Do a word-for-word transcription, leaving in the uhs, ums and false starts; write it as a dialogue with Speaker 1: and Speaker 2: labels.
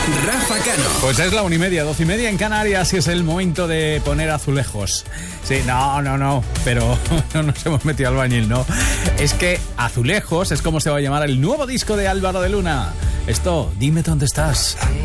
Speaker 1: Rafa Cano.
Speaker 2: Pues es la una y media, doce y media en Canarias y es el momento de poner azulejos. Sí, no, no, no, pero no nos hemos metido al bañil, no. Es que Azulejos es como se va a llamar el nuevo disco de Álvaro de Luna. Esto, dime dónde estás.